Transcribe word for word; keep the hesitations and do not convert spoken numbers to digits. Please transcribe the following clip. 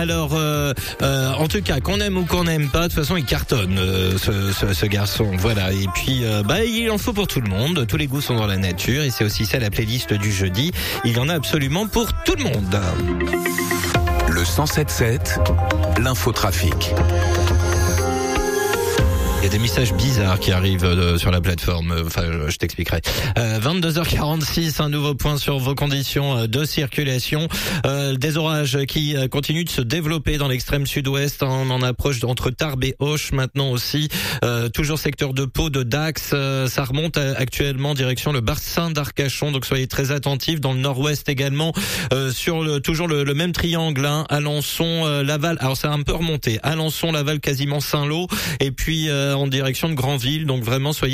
Alors, euh, euh, en tout cas, qu'on aime ou qu'on n'aime pas, de toute façon, il cartonne, euh, ce, ce, ce garçon. Voilà. Et puis, euh, bah, il en faut pour tout le monde. Tous les goûts sont dans la nature. Et c'est aussi ça la playlist du jeudi. Il y en a absolument pour tout le monde. Le cent sept sept, l'infotrafic. Il y a des messages bizarres qui arrivent euh, sur la plateforme. Enfin, je t'expliquerai. Euh, vingt-deux heures quarante-six, un nouveau point sur vos conditions de circulation. Euh, des orages qui euh, continuent de se développer dans l'extrême sud-ouest. On en approche entre Tarbes et Auch maintenant aussi. Euh, toujours secteur de Pau, de Dax. Euh, ça remonte à, actuellement direction le bassin d'Arcachon. Donc soyez très attentifs. Dans le nord-ouest également, euh, sur le, toujours le, le même triangle. Hein, Alençon, euh, Laval. Alors ça a un peu remonté. Alençon, Laval, quasiment Saint-Lô. Et puis euh, en direction de Granville. Donc vraiment soyez